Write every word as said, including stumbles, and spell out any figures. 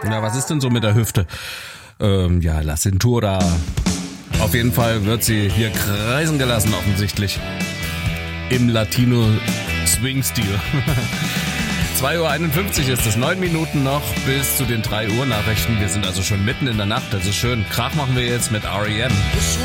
Na, was ist denn so mit der Hüfte? Ähm, ja, La Cintura. Auf jeden Fall wird sie hier kreisen gelassen, offensichtlich. Im Latino-Swing-Stil. zwei Uhr einundfünfzig ist es, neun Minuten noch bis zu den drei Uhr Nachrichten. Wir sind also schon mitten in der Nacht, also schön. Krach machen wir jetzt mit R E M.